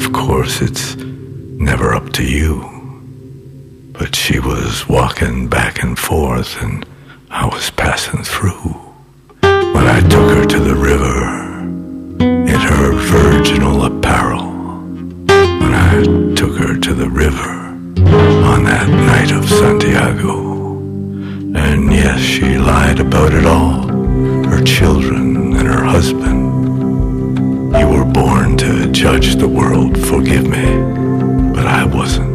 of course, it's never up to you. But she was walking back and forth, and I was passing through. When I took her to the river in her virginal apparel, when I took her to the river on that night of Santiago. And yes, she lied about it all, her children and her husband. You were born to judge the world, forgive me, but I wasn't.